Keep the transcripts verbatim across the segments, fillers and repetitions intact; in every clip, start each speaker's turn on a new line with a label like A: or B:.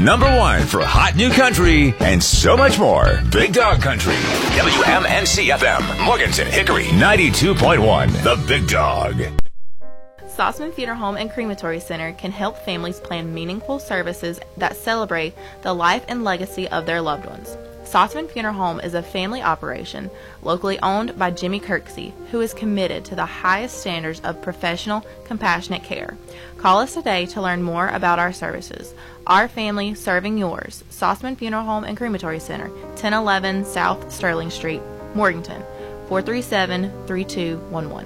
A: number one for hot new country and so much more. Big Dog Country. W M N C F M. Morganton Hickory. ninety-two point one. The Big Dog.
B: Sossman Funeral Home and Crematory Center can help families plan meaningful services that celebrate the life and legacy of their loved ones. Sossman Funeral Home is a family operation locally owned by Jimmy Kirksey, who is committed to the highest standards of professional, compassionate care. Call us today to learn more about our services. Our family serving yours. Sossman Funeral Home and Crematory Center, ten eleven South Sterling Street, Morganton, four three seven, three two one one.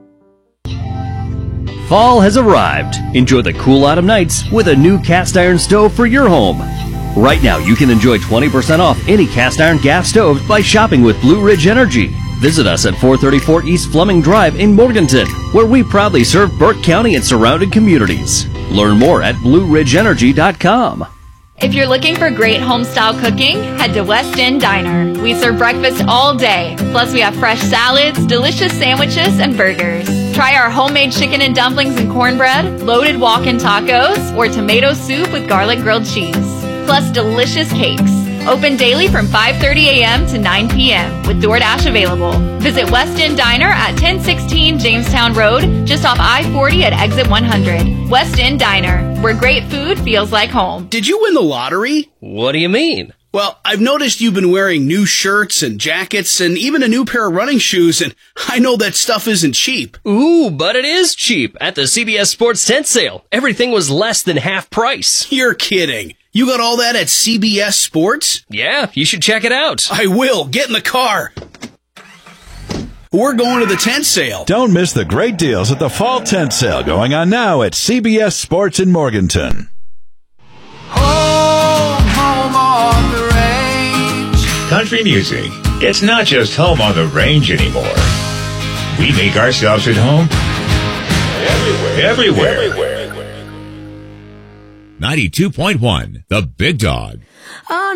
C: Fall has arrived. Enjoy the cool autumn nights with a new cast iron stove for your home. Right now, you can enjoy twenty percent off any cast iron gas stoves by shopping with Blue Ridge Energy. Visit us at four thirty-four East Fleming Drive in Morganton, where we proudly serve Burke County and surrounding communities. Learn more at blue ridge energy dot com.
D: If you're looking for great home-style cooking, head to West End Diner. We serve breakfast all day. Plus, we have fresh salads, delicious sandwiches, and burgers. Try our homemade chicken and dumplings and cornbread, loaded walk-in tacos, or tomato soup with garlic grilled cheese. Plus delicious cakes. Open daily from five thirty a.m. to nine p.m. with DoorDash available. Visit West End Diner at ten sixteen Jamestown Road, just off I forty at exit one hundred. West End Diner, where great food feels like home.
E: Did you win the lottery?
C: What do you mean?
E: Well, I've noticed you've been wearing new shirts and jackets and even a new pair of running shoes, and I know that stuff isn't cheap.
C: Ooh, but it is cheap at the C B S Sports Tent Sale. Everything was less than half price.
E: You're kidding. You got all that at C B S Sports?
C: Yeah, you should check it out.
E: I will. Get in the car. We're going to the tent sale.
F: Don't miss the great deals at the Fall Tent Sale going on now at C B S Sports in Morganton.
G: Home, home on the range.
A: Country music. It's not just home on the range anymore. We make ourselves at home everywhere. Everywhere. Everywhere. ninety-two point one, The Big Dog.